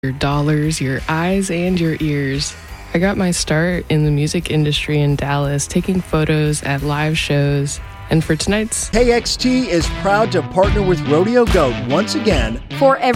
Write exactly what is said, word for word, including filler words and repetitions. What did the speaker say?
your dollars, your eyes, and your ears. I got my start in the music industry in Dallas, taking photos at live shows. And for tonight's K X T is proud to partner with Rodeo Goat once again for every